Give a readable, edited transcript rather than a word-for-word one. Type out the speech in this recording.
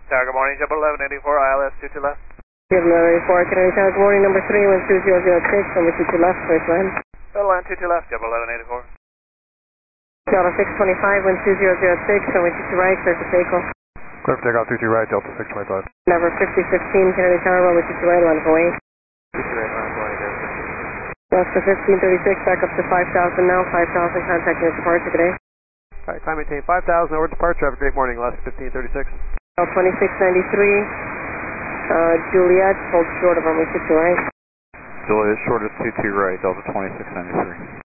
Tower, good morning, Jumbo 1184, ILS 22 left. Jumbo 1184, Canadian Tower, good morning, number 3, 12006, number 22 left, first line. Line 22 left, Jumbo 1184. Delta 625, 12006, number 22 right, clear for takeoff. Clear for takeoff, 22 right, Delta 625. Number 5015, Canadian Tower, number 22 right, line away. 22 right, line away, Delta 1536, back up to 5,000 now, 5,000, contacting your departure today. Alright, time maintain 5,000, over departure, have a great morning, last 1536. 2693, Juliet, hold short of runway 22 right. Juliet short of 22 right, Delta 2693.